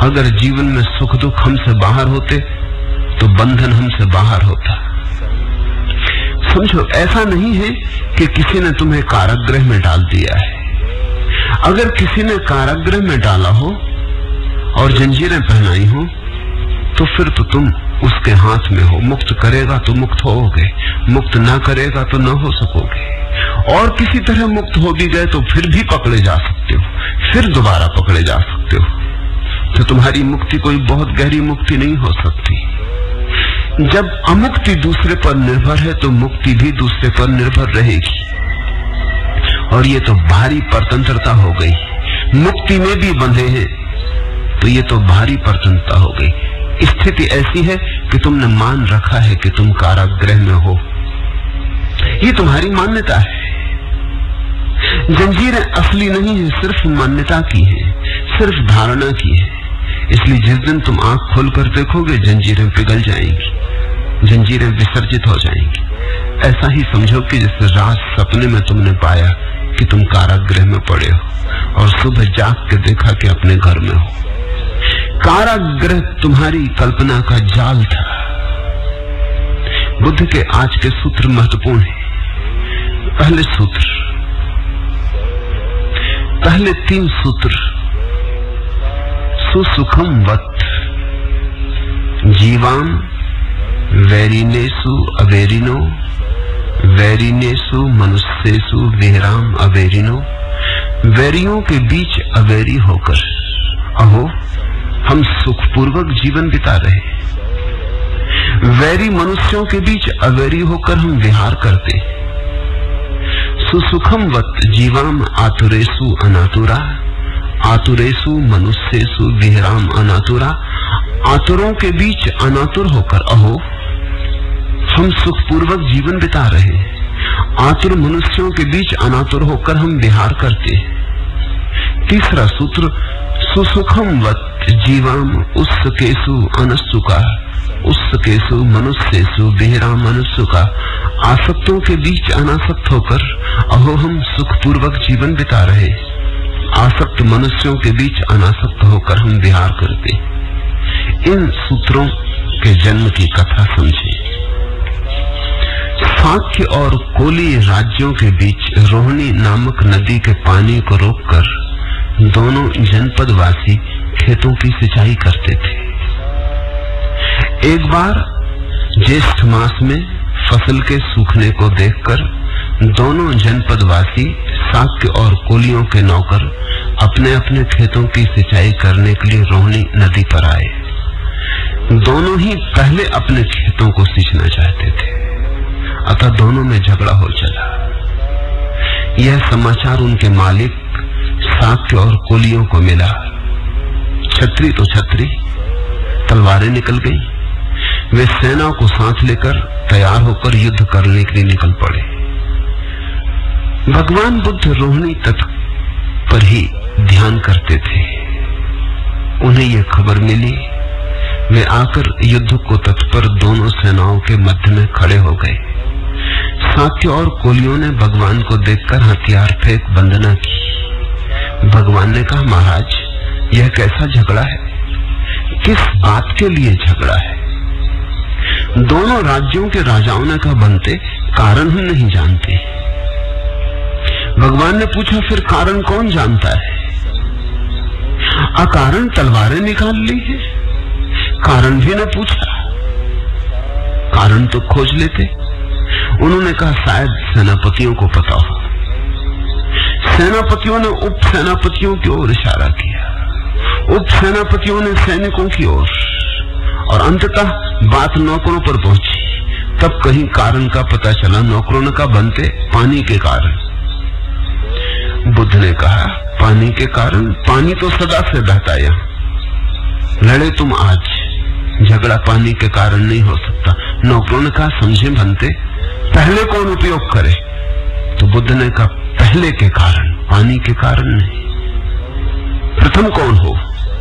अगर जीवन में सुख दुख हमसे बाहर होते तो बंधन हमसे बाहर होता। समझो, ऐसा नहीं है कि किसी ने तुम्हें कारागृह में डाल दिया है। अगर किसी ने कारागृह में डाला हो और जंजीरें पहनाई हो तो फिर तो तुम उसके हाथ में हो। मुक्त करेगा तो मुक्त होगे, मुक्त ना करेगा तो न हो सकोगे। और किसी तरह मुक्त हो भी गए तो फिर भी पकड़े जा सकते हो, फिर दोबारा पकड़े जा सकते हो। तो तुम्हारी मुक्ति कोई बहुत गहरी मुक्ति नहीं हो सकती। जब अमुक्ति दूसरे पर निर्भर है तो मुक्ति भी दूसरे पर निर्भर रहेगी, और ये तो भारी परतंत्रता हो गई। मुक्ति में भी बंधे हैं तो ये तो भारी परतंत्रता हो गई। स्थिति ऐसी है कि तुमने मान रखा है कि तुम कारागृह में हो, ये तुम्हारी मान्यता है। जंजीरें असली नहीं है, सिर्फ मान्यता की है, सिर्फ धारणा की है। इसलिए जिस दिन तुम आंख खोलकर देखोगे जंजीरें पिघल जाएंगी, जंजीरें विसर्जित हो जाएंगी। ऐसा ही समझो कि जैसे रात सपने में तुमने पाया कि तुम कारागृह में पड़े हो और सुबह जाग के देखा कि अपने घर में हो। कारागृह तुम्हारी कल्पना का जाल था। बुद्ध के आज के सूत्र महत्वपूर्ण हैं। पहले सूत्र, पहले 3 सूत्र, सुसुखम वत् जीवाम वैरिनेसु अवेरिनो वैरिनेसु मनुष्येसु विहराम अवेरिनो। वैरियों के बीच अवेरी होकर अहो हम सुखपूर्वक जीवन बिता रहे। वैरी मनुष्यों के बीच अवेरी होकर हम विहार करते। सुसुखम वत् जीवाम आतुरेसु अनातुरा आतुरेसु मनुष्येसु विहराम अनातुरा। आतुरों के बीच अनातुर होकर अहो हम सुखपूर्वक जीवन बिता रहे। आतुर मनुष्यों के बीच अनातुर होकर हम विहार करते। तीसरा सूत्र, सुसुखम वत् जीवाम उत्सुकेसु अनसुका उत्सुकेसु मनुष्येसु विहराम अनसुका। आसक्तों के बीच अनासक्त होकर अहो हम सुखपूर्वक जीवन बिता रहे। आसक्त मनुष्यों के बीच अनासक्त होकर हम विहार करते। इन सूत्रों के जन्म की कथा समझे। साक्य और कोली राज्यों के बीच रोहिणी नामक नदी के पानी को रोककर दोनों जनपदवासी खेतों की सिंचाई करते थे। एक बार ज्येष्ठ मास में फसल के सूखने को देखकर दोनों जनपदवासी साक्य और कोलियों के नौकर अपने अपने खेतों की सिंचाई करने के लिए रोहिणी नदी पर आए। दोनों ही पहले अपने खेतों को सींचना चाहते थे, अतः दोनों में झगड़ा हो चला। यह समाचार उनके मालिक साक्य और कोलियों को मिला। छतरी तो छतरी, तलवारें निकल गई। वे सेना को साथ लेकर तैयार होकर युद्ध करने के लिए निकल पड़े। भगवान बुद्ध रोहिणी तट पर ही ध्यान करते थे। उन्हें यह खबर मिली, वे आकर युद्ध को तट पर दोनों सेनाओं के मध्य में खड़े हो गए। साक्य और कोलियों ने भगवान को देखकर हथियार फेंक वंदना की। भगवान ने कहा, महाराज, यह कैसा झगड़ा है? किस बात के लिए झगड़ा है? दोनों राज्यों के राजाओं ने कहा, बनते कारण हम नहीं जानते। भगवान ने पूछा, फिर कारण कौन जानता है? अकारण तलवारें निकाल ली है, कारण भी न पूछा। कारण तो खोज लेते। उन्होंने कहा, शायद सेनापतियों को पता हो। सेनापतियों ने उप सेनापतियों की ओर इशारा किया, उप सेनापतियों ने सैनिकों की ओर, और अंततः बात नौकरों पर पहुंची। तब कहीं कारण का पता चला। नौकरों ने कहा, बनते पानी के कारण। बुद्ध ने कहा, पानी के कारण? पानी तो सदा से बहता है यहां, लड़े तुम आज, झगड़ा पानी के कारण नहीं हो सकता। नौकरों ने कहा, समझे बनते, पहले कौन उपयोग करे? तो बुद्ध ने कहा, पहले के कारण, पानी के कारण नहीं। प्रथम कौन हो?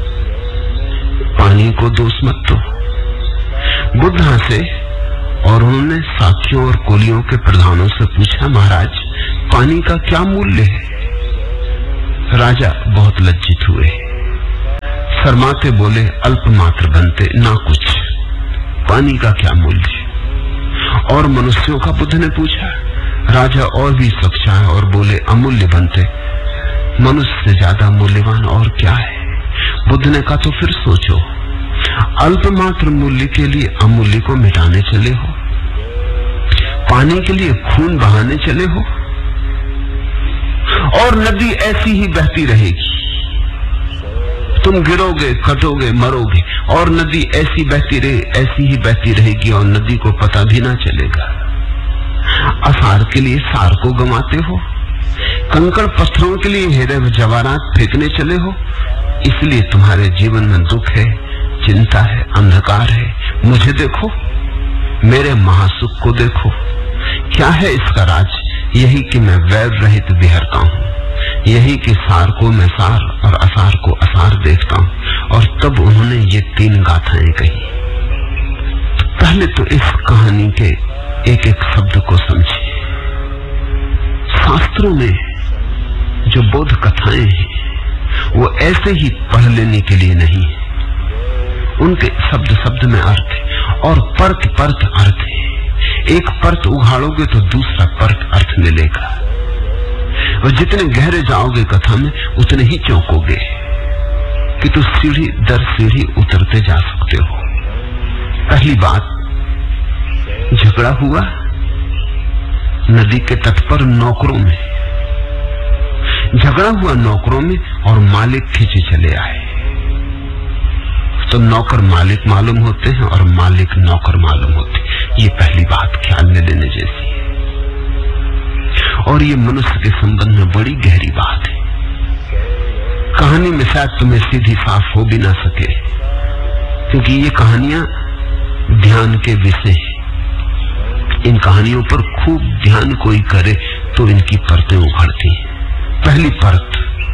पानी को दोष मत दो। बुद्ध हंसे और उन्होंने साक्यों और कोलियों के प्रधानों से पूछा, महाराज, पानी का क्या मूल्य है? राजा बहुत लज्जित हुए। शर्माते बोले, अल्प मात्र बनते ना कुछ, पानी का क्या मूल्य। और मनुष्यों का बुद्ध ने पूछा। राजा और भी सच्चा है और बोले, अमूल्य बनते, मनुष्य से ज्यादा मूल्यवान और क्या है। बुद्ध ने कहा, तो फिर सोचो, अल्प मात्र मूल्य के लिए अमूल्य को मिटाने चले हो, पानी के लिए खून बहाने चले हो, और नदी ऐसी ही बहती रहेगी। तुम गिरोगे, कटोगे, मरोगे, और नदी ऐसी ही बहती रहेगी और नदी को पता भी ना चलेगा। असार के लिए सार को गंवाते हो, कंकड़ पत्थरों के लिए हीरे जवाहरात फेंकने चले हो। इसलिए तुम्हारे जीवन में दुख है, चिंता है, अंधकार है। मुझे देखो, मेरे महासुख को देखो। क्या है इसका राज? यही कि मैं वैर रहित विहरता हूँ, यही कि सार को मैं सार और असार को असार देखता हूँ। और तब उन्होंने ये 3 गाथाएं कही। पहले तो इस कहानी के एक एक शब्द को समझिए। शास्त्रों में जो बोध कथाएं हैं वो ऐसे ही पढ़ लेने के लिए नहीं है, उनके शब्द शब्द में अर्थ है और परत परत अर्थ है। एक परत उघाड़ोगे तो दूसरा परत अर्थ मिलेगा, और जितने गहरे जाओगे कथा में उतने ही चौंकोगे कि तो सीढ़ी दर सीढ़ी उतरते जा सकते हो। पहली बात, झगड़ा हुआ नदी के तट पर नौकरों में, झगड़ा हुआ नौकरों में और मालिक खींचे चले आए। तो नौकर मालिक मालूम होते हैं और मालिक नौकर मालूम होते हैं। ये पहली बात ख्याल में लेने जैसी है, और ये मनुष्य के संबंध में बड़ी गहरी बात है। कहानी में शायद तुम्हें सीधी साफ हो भी ना सके, क्योंकि ये कहानियां ध्यान के विषय हैं। इन कहानियों पर खूब ध्यान कोई करे तो इनकी परतें उघड़ती हैं। पहली परत,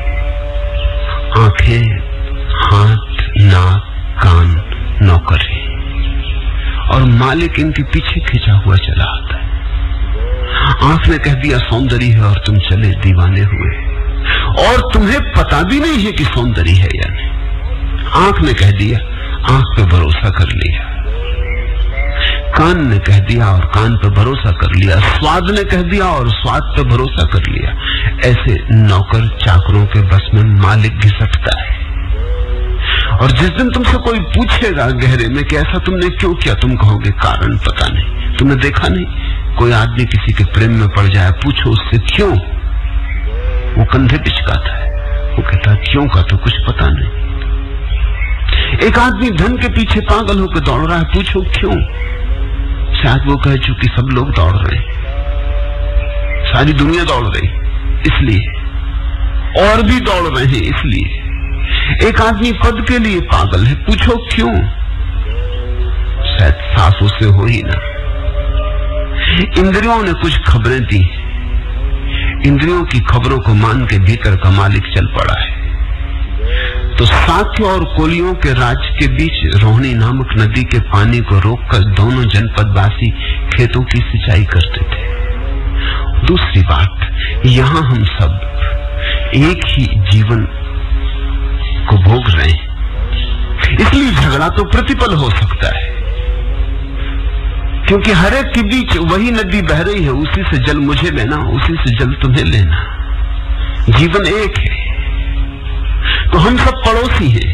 आंखें, हाथ, नाक, कान नौकर है और मालिक इनके पीछे खिंचा हुआ चला आता है। आंख ने कह दिया सौंदर्य है और तुम चले दीवाने हुए, और तुम्हें पता भी नहीं है कि सौंदर्य है या नहीं। आंख ने कह दिया, आंख पे भरोसा कर लिया। कान ने कह दिया और कान पे भरोसा कर लिया। स्वाद ने कह दिया और स्वाद पे भरोसा कर लिया। ऐसे नौकर चाकरों के बस में मालिक घिसटता है। और जिस दिन तुमसे कोई पूछेगा गहरे में कि ऐसा तुमने क्यों किया, तुम कहोगे कारण पता नहीं। तुमने देखा नहीं, कोई आदमी किसी के प्रेम में पड़ जाए, पूछो उससे क्यों, वो कंधे पिचकाता है, वो कहता है क्यों का तो कुछ पता नहीं। एक आदमी धन के पीछे पागल होकर दौड़ रहा है, पूछो क्यों, शायद वो कहे चूंकि सब लोग दौड़ रहे हैं, सारी दुनिया दौड़ रही इसलिए, और भी दौड़ रहे हैं इसलिए। एक आदमी पद के लिए पागल है, पूछो क्यों, शायद साफ उससे हो ही ना। इंद्रियों ने कुछ खबरें दी, इंद्रियों की खबरों को मान के भीतर का मालिक चल पड़ा है। तो साक्य और कोलियों के राज्य के बीच रोहिणी नामक नदी के पानी को रोककर दोनों जनपदवासी खेतों की सिंचाई करते थे। दूसरी बात, यहां हम सब एक ही जीवन को भोग रहे हैं, इसलिए झगड़ा तो प्रतिपल हो सकता है, क्योंकि हर एक के बीच वही नदी बह रही है, उसी से जल मुझे लेना, उसी से जल तुम्हें लेना। जीवन एक है, तो हम सब पड़ोसी हैं।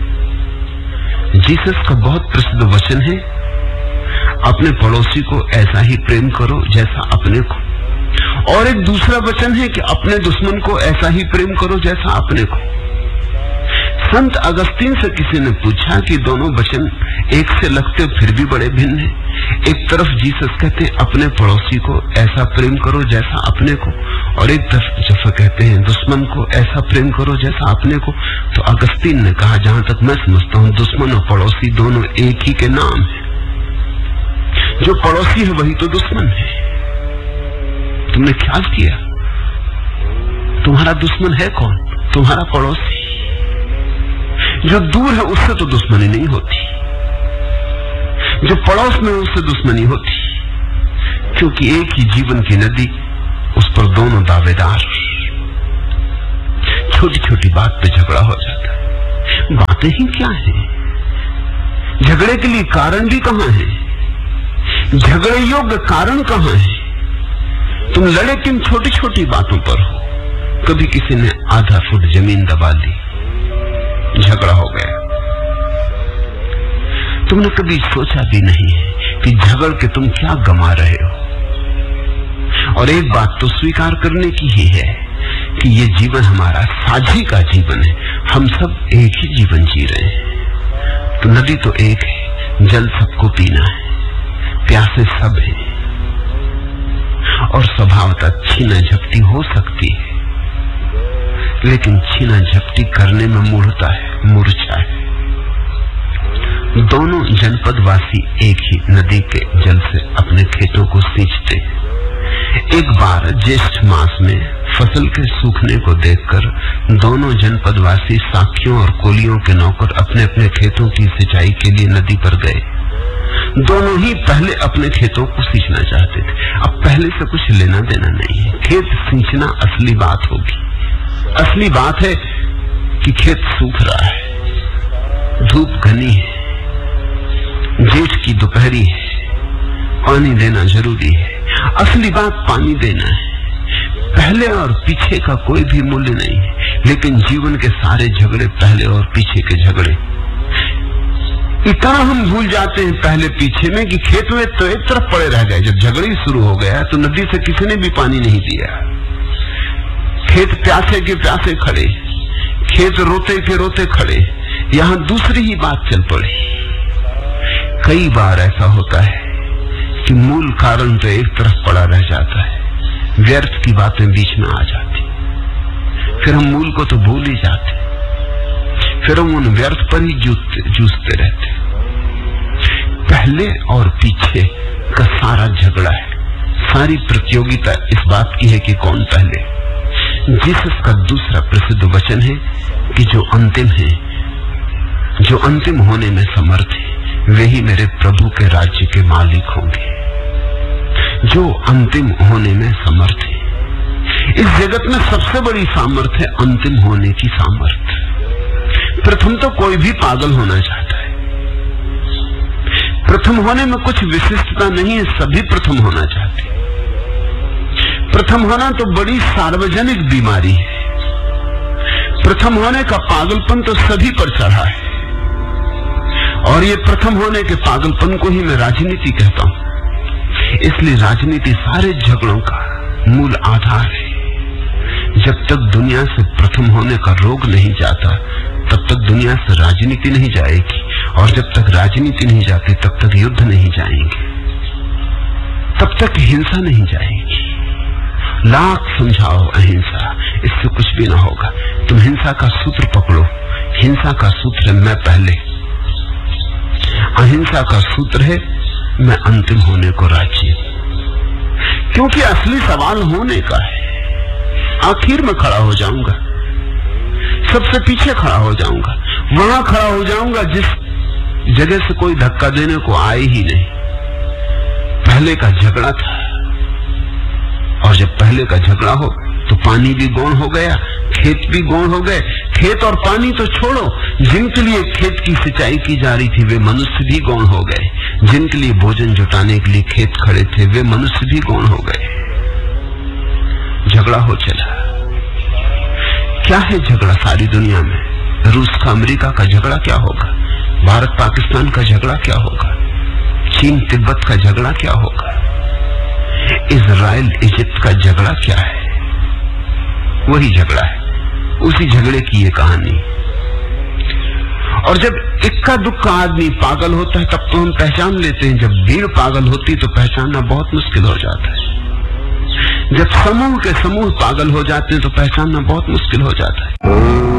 जीसस का बहुत प्रसिद्ध वचन है, अपने पड़ोसी को ऐसा ही प्रेम करो जैसा अपने को। और एक दूसरा वचन है कि अपने दुश्मन को ऐसा ही प्रेम करो जैसा अपने को। संत अगस्तीन से किसी ने पूछा कि दोनों वचन एक से लगते फिर भी बड़े भिन्न हैं। एक तरफ जीसस कहते अपने पड़ोसी को ऐसा प्रेम करो जैसा अपने को, और एक तरफ जब कहते हैं दुश्मन को ऐसा प्रेम करो जैसा अपने को। तो अगस्तीन ने कहा, जहां तक मैं समझता हूं दुश्मन और पड़ोसी दोनों एक ही के नाम है। जो पड़ोसी है वही तो दुश्मन है। तुमने ख्याल किया, तुम्हारा दुश्मन है कौन? तुम्हारा पड़ोसी। जो दूर है उससे तो दुश्मनी नहीं होती, जो पड़ोस में उससे दुश्मनी होती, क्योंकि एक ही जीवन की नदी, उस पर दोनों दावेदार। छोटी छोटी बात पे झगड़ा हो जाता है। बातें ही क्या हैं? झगड़े के लिए कारण भी कहां है? झगड़े योग्य कारण कहां है? तुम लड़े किन छोटी छोटी बातों पर हो। कभी किसी ने आधा फुट जमीन दबा ली, झगड़ा हो गया। तुमने कभी सोचा भी नहीं है कि झगड़ के तुम क्या गमा रहे हो। और एक बात तो स्वीकार करने की ही है कि ये जीवन हमारा साझी का जीवन है। हम सब एक ही जीवन जी रहे हैं। तो नदी तो एक है, जल सबको पीना है, प्यासे सब हैं। और स्वभावतः छीना झपटी हो सकती है, लेकिन छीना झपटी करने में मूढ़ता है, मूर्छा है। दोनों जनपदवासी एक ही नदी के जल से अपने खेतों को सींचते। एक बार ज्येष्ठ मास में फसल के सूखने को देखकर दोनों जनपदवासी साखियों और कोलियों के नौकर अपने अपने खेतों की सिंचाई के लिए नदी पर गए। दोनों ही पहले अपने खेतों को सींचना चाहते थे। अब पहले से कुछ लेना देना नहीं है। खेत सींचना असली बात होगी। असली बात है कि खेत सूख रहा है, धूप घनी है, जेठ की दोपहरी है, पानी देना जरूरी है। असली बात पानी देना है। पहले और पीछे का कोई भी मूल्य नहीं है, लेकिन जीवन के सारे झगड़े पहले और पीछे के झगड़े। इतना हम भूल जाते हैं पहले पीछे में कि खेत में तो एक तरफ पड़े रह गए। जब झगड़े शुरू हो गया तो नदी से किसी ने भी पानी नहीं दिया। खेत प्यासे के प्यासे खड़े, खेत रोते के रोते खड़े। यहां दूसरी ही बात चल पड़ी। कई बार ऐसा होता है कि मूल कारण तो एक तरफ पड़ा रह जाता है, व्यर्थ की बातें बीच में आ जाती, फिर हम मूल को तो भूल ही जाते, फिर हम उन व्यर्थ पर ही जूझते रहते। पहले और पीछे का सारा झगड़ा है, सारी प्रतियोगिता इस बात की है कि कौन पहले। जीसस का दूसरा प्रसिद्ध वचन है कि जो अंतिम है, जो अंतिम होने में समर्थ है, वे ही मेरे प्रभु के राज्य के मालिक होंगे। जो अंतिम होने में समर्थ है। इस जगत में सबसे बड़ी सामर्थ है अंतिम होने की सामर्थ। प्रथम तो कोई भी पागल होना चाहता है। प्रथम होने में कुछ विशिष्टता नहीं है, सभी प्रथम होना चाहते हैं। प्रथम होना तो बड़ी सार्वजनिक बीमारी है। प्रथम होने का पागलपन तो सभी पर चढ़ा है। और ये प्रथम होने के पागलपन को ही मैं राजनीति कहता हूं। इसलिए राजनीति सारे झगड़ों का मूल आधार है। जब तक दुनिया से प्रथम होने का रोग नहीं जाता, तब तक दुनिया से राजनीति नहीं जाएगी। और जब तक राजनीति नहीं जाती, तब तक युद्ध नहीं जाएंगे, तब तक हिंसा नहीं जाएगी। लाख समझाओ अहिंसा, इससे कुछ भी ना होगा। तुम हिंसा का सूत्र पकड़ो। हिंसा का सूत्र है मैं पहले, अहिंसा का सूत्र है मैं अंतिम होने को राजी हूं। क्योंकि असली सवाल होने का है। आखिर में खड़ा हो जाऊंगा, सबसे पीछे खड़ा हो जाऊंगा, वहां खड़ा हो जाऊंगा जिस जगह से कोई धक्का देने को आए ही नहीं। पहले का झगड़ा था, और जब पहले का झगड़ा हो तो पानी भी गौण हो गया, खेत भी गौण हो गए। खेत और पानी तो छोड़ो, जिनके लिए खेत की सिंचाई की जा रही थी वे मनुष्य भी गौण हो गए। जिनके लिए भोजन जुटाने के लिए खेत खड़े थे वे मनुष्य भी गौण हो गए। झगड़ा हो चला। क्या है झगड़ा सारी दुनिया में? रूस का अमेरिका का झगड़ा क्या होगा? भारत पाकिस्तान का झगड़ा क्या होगा? चीन तिब्बत का झगड़ा क्या होगा? इजराइल इजिप्ट का झगड़ा क्या है? वही झगड़ा है, उसी झगड़े की ये कहानी। और जब इक्का दुक्का आदमी पागल होता है तब तो हम पहचान लेते हैं। जब भीड़ पागल होती तो पहचानना बहुत मुश्किल हो जाता है। जब समूह के समूह पागल हो जाते हैं तो पहचानना बहुत मुश्किल हो जाता है।